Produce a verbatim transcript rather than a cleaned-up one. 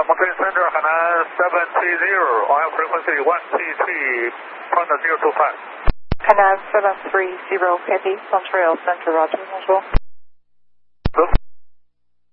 Montreal Center, Hainan seven three zero, oil frequency one T T, point zero two five. Hainan seven three zero, Heavy, Montreal Center, Roger, bonjour.